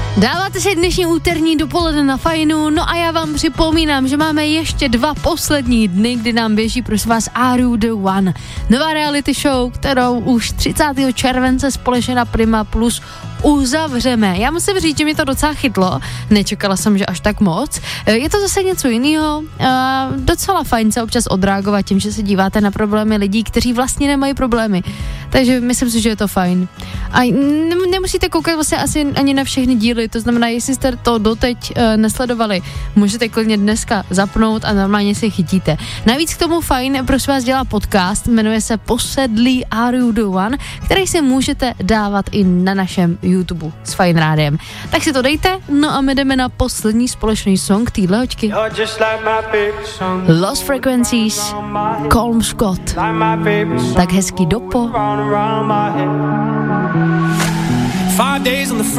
Dáváte si dnešní úterní dopoledne na Fajnu, no a já vám připomínám, že máme ještě 2 poslední dny, kdy nám běží, prosím vás, Are You The One? Nová reality show, kterou už 30. července společně na Prima Plus uzavřeme. Já musím říct, že mi to docela chytlo, nečekala jsem, že až tak moc. Je to zase něco jiného, docela fajn se občas odreagovat tím, že se díváte na problémy lidí, kteří vlastně nemají problémy. Takže myslím si, že je to fajn. A nemusíte koukat vlastně asi ani na všechny díly, to znamená, jestli jste to doteď nesledovali, můžete klidně dneska zapnout a normálně si chytíte. Navíc k tomu Fajn, prosím vás, dělá podcast, jmenuje se Posedlý Are You The One, který si můžete dávat i na našem YouTube s Fajn rádiem. Tak si to dejte, no a my jdeme na poslední společný song týhle hoďky. Lost Frequencies, Colm Scott. Tak hezký dopo. 5 days on the